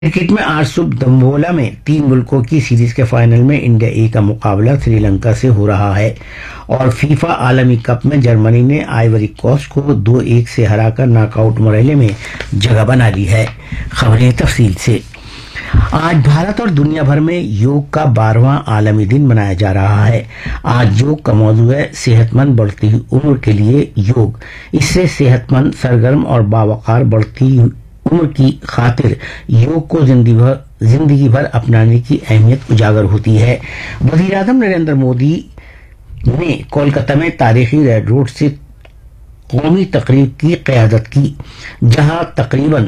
Cricket میں آج صبح دمبولا میں 3 ملکوں کی سیریز کے فائنل میں انڈیا اے کا مقابلہ سری لنکا سے ہو رہا ہے اور فیفا عالمی کپ میں جرمنی نے آئیوری کوسٹ کو 2-1 سے ہرا کر ناک آؤٹ مرحلے میں جگہ بنا لی ہے۔ خبریں تفصیل سے۔ آج بھارت اور دنیا بھر میں یوگ کا 12واں عالمی دن منایا جا رہا ہے۔ آج یوگ کا موضوع ہے صحت مند بڑھتی ہوئی عمر کے لیے یوگ۔ اس سے صحت مند، سرگرم اور باوقار بڑھتی عمر کی خاطر یوگ کو زندگی بھر اپنانے کی اہمیت اجاگر ہوتی ہے۔ وزیر اعظم نریندر مودی نے کولکاتہ میں تاریخی ریڈ روڈ سے قومی تقریب کی قیادت کی، جہاں تقریباً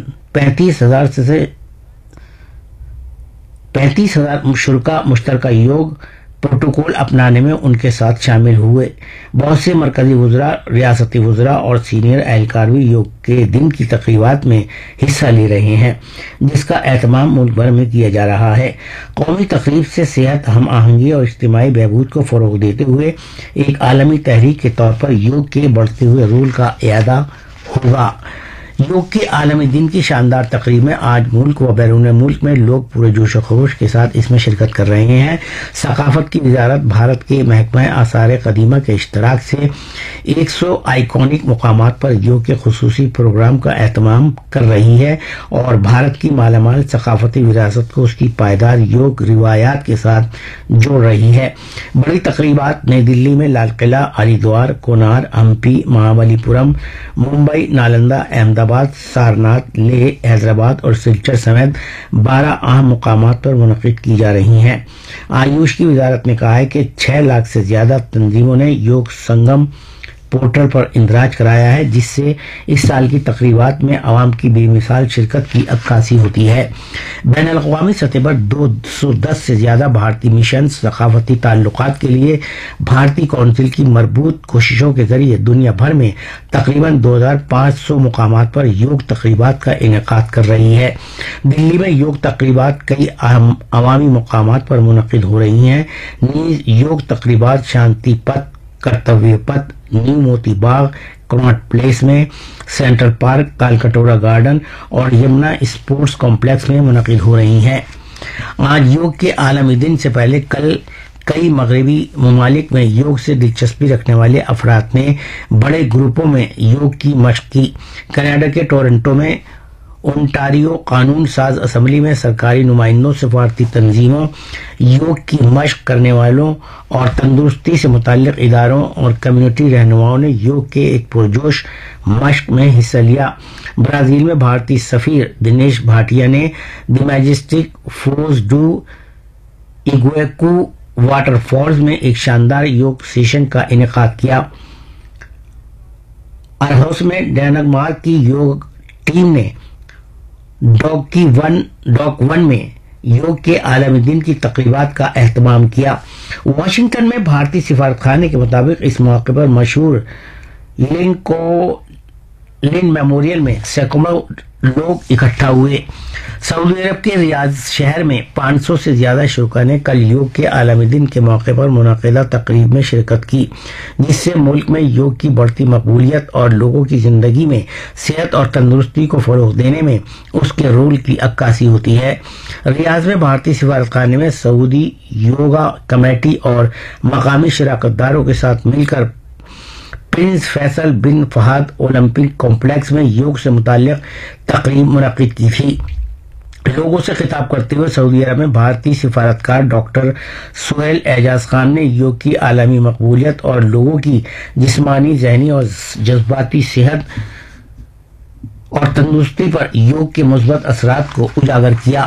35,000 شرکا مشترکہ یوگ پروٹوکول اپنانے میں ان کے ساتھ شامل ہوئے۔ بہت سے مرکزی وزراء، ریاستی وزراء اور سینئر اہلکار بھی یوگ کے دن کی تقریبات میں حصہ لے رہے ہیں، جس کا اہتمام ملک بھر میں کیا جا رہا ہے۔ قومی تقریب سے صحت، ہم آہنگی اور اجتماعی بہبود کو فروغ دیتے ہوئے ایک عالمی تحریک کے طور پر یوگ کے بڑھتے ہوئے رول کا اعادہ ہوگا۔ یوگ کے عالمی دن کی شاندار تقریب میں آج ملک و بیرون ملک میں لوگ پورے جوش و خروش کے ساتھ اس میں شرکت کر رہے ہیں۔ ثقافت کی وزارت بھارت کے محکمہ آثار قدیمہ کے اشتراک سے 100 آئیکونک مقامات پر یوگ کے خصوصی پروگرام کا اہتمام کر رہی ہے اور بھارت کی مالا مال ثقافتی وراثت کو اس کی پائیدار یوگ روایات کے ساتھ جوڑ رہی ہے۔ بڑی تقریبات نئی دلی میں لال قلعہ، ہری دوار، کونار، ہمپی، مہابلی پورم، ممبئی، نالندہ، احمد آباد، سارناتھ، لیہ، حیدرآباد اور سلچر سمیت 12 اہم مقامات پر منعقد کی جا رہی ہیں۔ آیوش کی وزارت نے کہا ہے کہ 6 لاکھ سے زیادہ تنظیموں نے یوگ سنگم پورٹل پر اندراج کرایا ہے، جس سے اس سال کی تقریبات میں عوام کی بے مثال شرکت کی عکاسی ہوتی ہے۔ بین الاقوامی سطح پر 210 سے زیادہ بھارتی مشن ثقافتی تعلقات کے لیے بھارتی کونسل کی مربوط کوششوں کے ذریعے دنیا بھر میں تقریباً 2500 مقامات پر یوگ تقریبات کا انعقاد کر رہی ہے۔ دلی میں یوگ تقریبات کئی اہم عوامی مقامات پر منعقد ہو رہی ہیں۔ نیز یوگ تقریبات شانتی پتھ، کرتویہ پتھ، نیو موتی باغ، کناٹ پلیس میں، سینٹرل پارک، تالکٹورا گارڈن اور یمنا اسپورٹس کمپلیکس میں منعقد ہو رہی ہیں۔ آج یوگ کے عالمی دن سے پہلے کل کئی مغربی ممالک میں یوگ سے دلچسپی رکھنے والے افراد نے بڑے گروپوں میں یوگ کی مشق کی۔ کینیڈا کے ٹورنٹو میں اونٹاریو قانون ساز اسمبلی میں سرکاری نمائندوں، سفارتی تنظیموں، یوگ کی مشق کرنے والوں اور تندرستی سے متعلق اداروں اور کمیونٹی رہنماؤں نے یوگ کے ایک پرجوش مشق میں حصہ لیا۔ برازیل میں بھارتی سفیر دنیش بھاٹیا نے دی میجسٹک فوز ڈو ایگویکو واٹر فالز میں ایک شاندار یوگ سیشن کا انعقاد کیا۔ ارہوس میں ڈینمارک کی یوگ ٹیم نے ڈاک 1 میں یوگ کے عالمی دن کی تقریبات کا اہتمام کیا۔ واشنگٹن میں بھارتی سفارت خانے کے مطابق اس موقع پر مشہور لنکولن میموریل میں سینکڑوں لوگ اکٹھا ہوئے۔ سعودی عرب کے ریاض شہر میں 500 سے زیادہ شرکا نے کل یوگ کے عالمی دن کے موقع پر منعقدہ تقریب میں شرکت کی، جس سے ملک میں یوگ کی بڑھتی مقبولیت اور لوگوں کی زندگی میں صحت اور تندرستی کو فروغ دینے میں اس کے رول کی عکاسی ہوتی ہے۔ ریاض میں بھارتی سفارت خانے میں سعودی یوگا کمیٹی اور مقامی شراکت داروں کے ساتھ مل کر پرنس فیصل بن فہد اولمپک کمپلیکس میں یوگ سے متعلق تقریب منعقد کی تھی۔ لوگوں سے خطاب کرتے ہوئے سعودی عرب میں بھارتی سفارتکار ڈاکٹر سہیل اعجاز خان نے یوگ کی عالمی مقبولیت اور لوگوں کی جسمانی، ذہنی اور جذباتی صحت اور تندرستی پر یوگ کے مثبت اثرات کو اجاگر کیا۔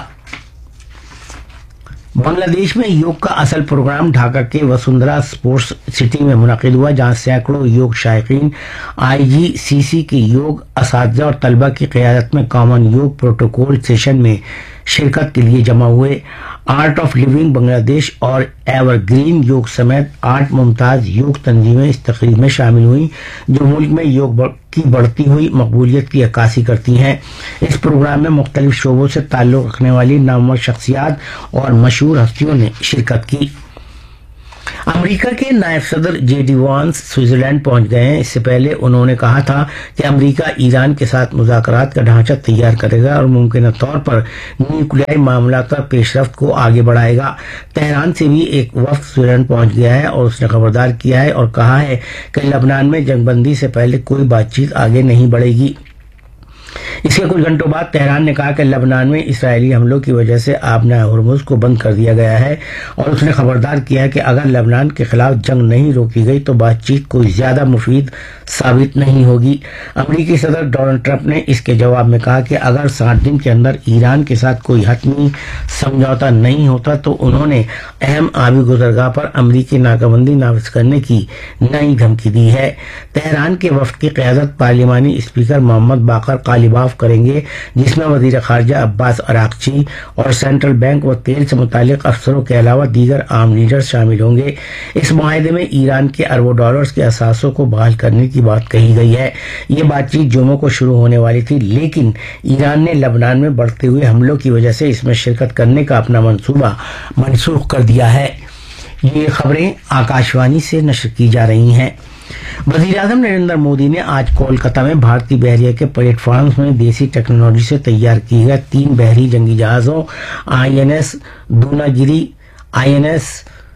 بنگلہ دیش میں یوگ کا اصل پروگرام ڈھاکہ کے وسندھرا اسپورٹس سٹی میں منعقد ہوا، جہاں سینکڑوں یوگ شائقین IGCC کے یوگ اساتذہ اور طلبہ کی قیادت میں کامن یوگ پروٹوکول سیشن میں شرکت کے لیے جمع ہوئے۔ آرٹ آف لیونگ بنگلہ دیش اور ایور گرین یوگ سمیت 8 ممتاز یوگ تنظیمیں اس تقریب میں شامل ہوئیں، جو ملک میں یوگ کی بڑھتی ہوئی مقبولیت کی عکاسی کرتی ہیں۔ اس پروگرام میں مختلف شعبوں سے تعلق رکھنے والی نامور شخصیات اور مشہور ہستیوں نے شرکت کی۔ अमेरिका के नायब सदर जेडी वांस स्विट्जरलैंड पहुंच गए हैं। इससे पहले उन्होंने कहा था कि अमेरिका ईरान के साथ मुज़ाकरात का ढांचा तैयार करेगा और मुमकिन तौर पर न्यूक्लियाई मामला पर पेशरफ्त को आगे बढ़ाएगा। तेहरान से भी एक वफ्द स्विट्जरलैंड पहुंच गया है और उसने खबरदार किया है और कहा है कि लबनान में जंगबंदी से पहले कोई बातचीत आगे नहीं बढ़ेगी। इसके कुछ घंटों बाद तेहरान ने कहा कि लबनान में इस्राएली हमलों की वजह से आबना हुर्मुज़ को बंद कर दिया गया है और उसने खबरदार किया है कि अगर लबनान के खिलाफ जंग नहीं रोकी गई तो बातचीत कोई ज्यादा मुफीद साबित नहीं होगी। अमेरिकी सदर डोनाल्ड ट्रंप ने इसके जवाब में कहा कि अगर 60 दिन के अंदर ईरान के साथ कोई हतमी समझौता नहीं होता तो उन्होंने अहम आबी गुजरगाह पर अमेरिकी नाकाबंदी नाफिज करने की नई धमकी दी है। तेहरान के वफ्द की क़यादत पार्लिमानी स्पीकर मोहम्मद बाकर कालिबाफ करेंगे, जिसमें वजीर खारजा अब्बास अराक्ची और सेंट्रल बैंक व तेल से मुतालिक अफसरों के अलावा दीगर आम लीडर शामिल होंगे। इस मुआहदे में ईरान के अरबों डॉलर्स के असासों को बहाल करने की बात कही गई है। ये बातचीत जुम्मे को शुरू होने वाली थी, लेकिन ईरान ने लबनान में बढ़ते हुए हमलों की वजह से इसमें शिरकत करने का अपना मंसूबा मनसूख कर दिया है। ये खबरें आकाशवाणी से नशर की जा रही हैं। वज़ीर-ए-आज़म नरेंद्र मोदी ने आज कोलकाता में भारतीय बहरिया के प्लेटफॉर्म में देसी टेक्नोलॉजी से तैयार किए गए 3 बहरी जंगी जहाजों INS दूनागिरी, INS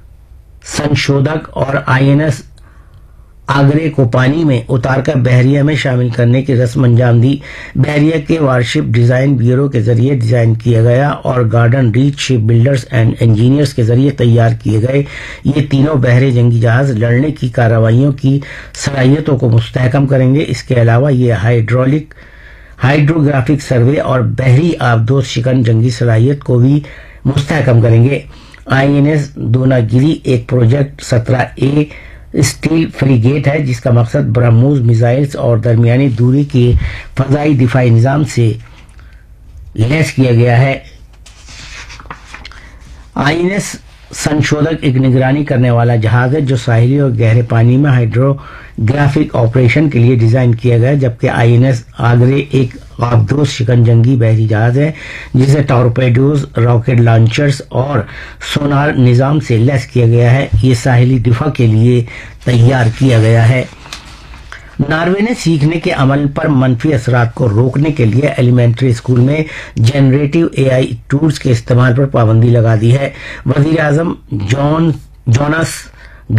संशोधक और INS आगरे को पानी में उतारकर बहरिया में शामिल करने की रस्म अंजाम दी। बहरिया के वारशिप डिजाइन ब्यूरो के जरिए डिजाइन किया गया और garden reach ship builders and engineers के जरिए तैयार किए गए ये तीनों बहरे जंगी जहाज लड़ने की कार्रवाइयों की सलाहियतों को मुस्तहकम करेंगे। इसके अलावा ये हाइड्रोग्राफिक सर्वे और बहरी आबदोज शिकन जंगी सलाहियत को भी मुस्तहकम करेंगे। INS दूनागिरी एक प्रोजेक्ट 17A स्टील फ्रीगेट है जिसका मकसद ब्रह्मोस मिसाइल्स और दरमियानी दूरी के फजाई दिफाई निजाम से लैस किया गया है। INS संशोधक एक निगरानी करने वाला जहाज है जो साहिली और गहरे पानी में हाइड्रोग्राफिक ऑपरेशन के लिए डिजाइन किया गया है, जबकि INS आगरे एक आबदोज शिकन जंगी बहरी जहाज है जिसे टॉर्पेडोज, रॉकेट लॉन्चर्स और सोनार निजाम से लैस किया गया है। ये साहिली दिफा के लिए तैयार किया गया है। नॉर्वे ने सीखने के अमल पर मनफी असरात को रोकने के लिए एलिमेंट्री स्कूल में जनरेटिव AI टूल्स के इस्तेमाल पर पाबंदी लगा दी है। वज़ीर-ए-आज़म जोनास